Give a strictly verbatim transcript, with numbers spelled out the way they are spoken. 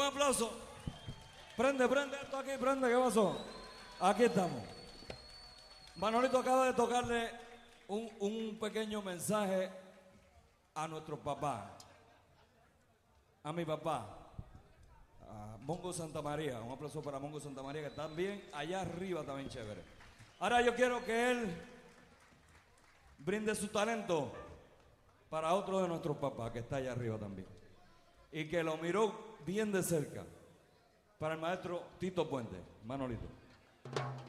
aplauso. Prende, prende esto aquí, prende, ¿qué pasó? Aquí estamos. Manolito acaba de tocarle un, un pequeño mensaje a nuestro papá, a mi papá, a Mongo Santa María. Un aplauso para Mongo Santa María, que también allá arriba también chévere. Ahora yo quiero que él brinde su talento para otro de nuestros papás, que está allá arriba también, y que lo miró bien de cerca, para el maestro Tito Puente. Manolito.